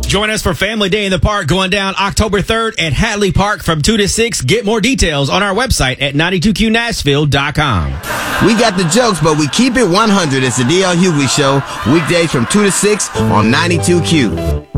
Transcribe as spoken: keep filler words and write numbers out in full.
Join us for Family Day in the Park going down October third at Hadley Park from two to six. Get more details on our website at ninety-two Q Nashville dot com. We got the jokes, but we keep it one hundred. It's the D L Hughley Show, weekdays from two to six on ninety-two Q.